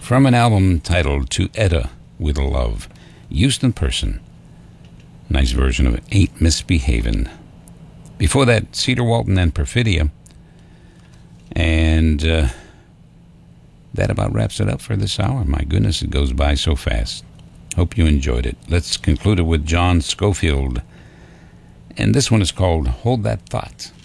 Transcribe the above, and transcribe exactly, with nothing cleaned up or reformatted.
from an album titled To Etta With Love, Houston Person. Nice version of Ain't Misbehavin'. Before that, Cedar Walton and Perfidia. And uh, that about wraps it up for this hour. My goodness, it goes by so fast. Hope you enjoyed it. Let's conclude it with John Scofield. And this one is called Hold That Thought.